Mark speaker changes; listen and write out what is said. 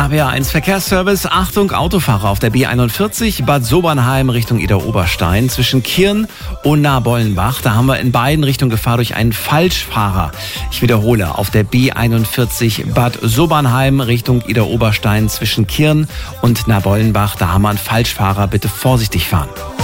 Speaker 1: RPA1 Verkehrsservice. Achtung, Autofahrer auf der B41 Bad Sobernheim Richtung Idar-Oberstein zwischen Kirn und Nabollenbach. Da haben wir in beiden Richtungen Gefahr durch einen Falschfahrer. Ich wiederhole, auf der B41 Bad Sobernheim Richtung Idar-Oberstein zwischen Kirn und Nabollenbach. Da haben wir einen Falschfahrer. Bitte vorsichtig fahren.